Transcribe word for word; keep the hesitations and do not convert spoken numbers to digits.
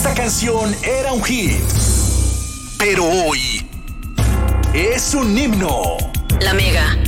esta canción era un hit, pero hoy es un himno. La Mega.